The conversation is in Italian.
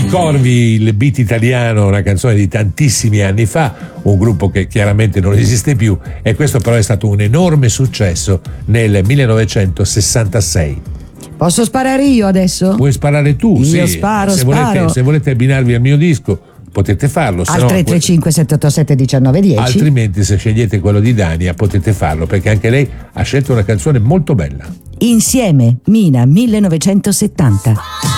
Corvi, il beat italiano, una canzone di tantissimi anni fa, un gruppo che chiaramente non esiste più, e questo però è stato un enorme successo nel 1966. Posso sparare io adesso? Puoi sparare tu, Io sì. sparo, Se volete abbinarvi al mio disco potete farlo. Al 335 787 1910. Altrimenti, se scegliete quello di Dania, potete farlo, perché anche lei ha scelto una canzone molto bella. Insieme, Mina 1970.